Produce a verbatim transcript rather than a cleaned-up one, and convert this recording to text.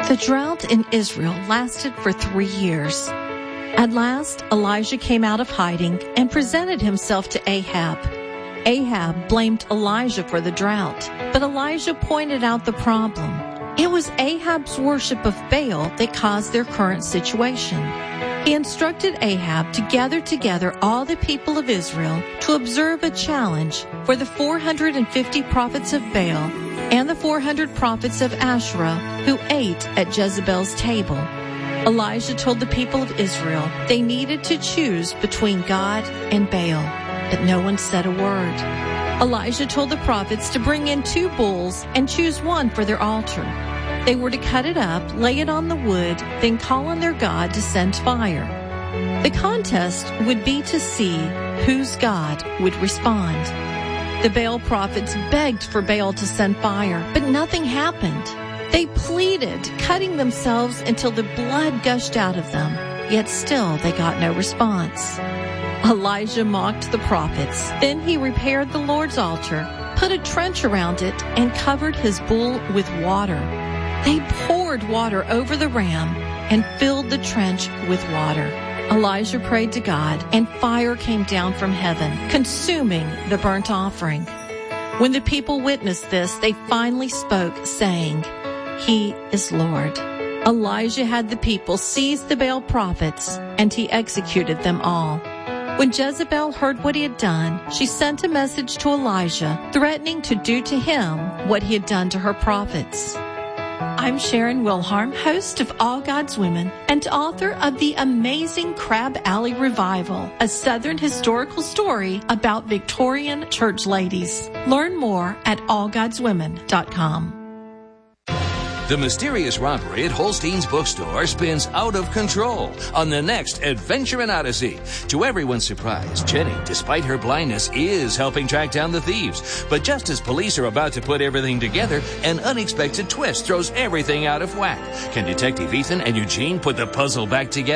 The drought in Israel lasted for three years. At last, Elijah came out of hiding and presented himself to Ahab. Ahab blamed Elijah for the drought, but Elijah pointed out the problem. It was Ahab's worship of Baal that caused their current situation. He instructed Ahab to gather together all the people of Israel to observe a challenge for the four hundred fifty prophets of Baal and the four hundred prophets of Asherah who ate at Jezebel's table. Elijah told the people of Israel they needed to choose between God and Baal, but no one said a word. Elijah told the prophets to bring in two bulls and choose one for their altar. They were to cut it up, lay it on the wood, then call on their God to send fire. The contest would be to see whose God would respond. The Baal prophets begged for Baal to send fire, but nothing happened. They pleaded, cutting themselves until the blood gushed out of them, yet still they got no response. Elijah mocked the prophets. Then he repaired the Lord's altar, put a trench around it, and covered his bull with water. They poured water over the ram and filled the trench with water. Elijah prayed to God, and fire came down from heaven, consuming the burnt offering. When the people witnessed this, they finally spoke, saying, "He is Lord." Elijah had the people seize the Baal prophets, and he executed them all. When Jezebel heard what he had done, she sent a message to Elijah, threatening to do to him what he had done to her prophets. I'm Sharon Wilharm, host of All God's Women and author of The Amazing Crab Alley Revival, a Southern historical story about Victorian church ladies. Learn more at all gods women dot com. The mysterious robbery at Holstein's bookstore spins out of control on the next Adventure in Odyssey. To everyone's surprise, Jenny, despite her blindness, is helping track down the thieves. But just as police are about to put everything together, an unexpected twist throws everything out of whack. Can Detective Ethan and Eugene put the puzzle back together?